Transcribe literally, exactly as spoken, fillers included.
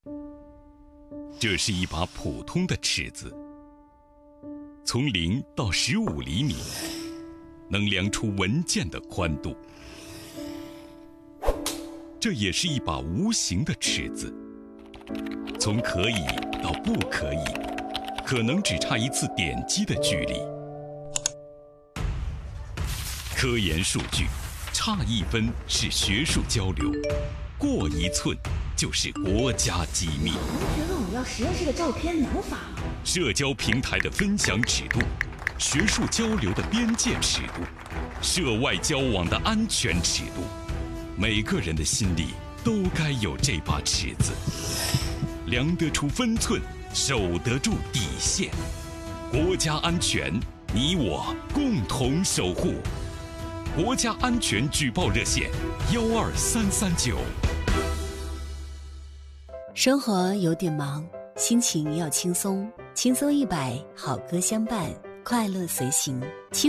这是一把普通的尺子，从零到十五厘米，能量出文件的宽度。这也是一把无形的尺子，从可以到不可以，可能只差一次点击的距离。科研数据，差一分是学术交流，过一寸就是国家机密。 同学问我要实验室的照片，能发吗？ 社交平台的分享尺度，学术交流的边界尺度，涉外交往的安全尺度，每个人的心里都该有这把尺子，量得出分寸，守得住底线。国家安全，你我共同守护。国家安全举报热线：幺二三三九。 生活有点忙，心情要轻松，轻松一百，好歌相伴，快乐随行。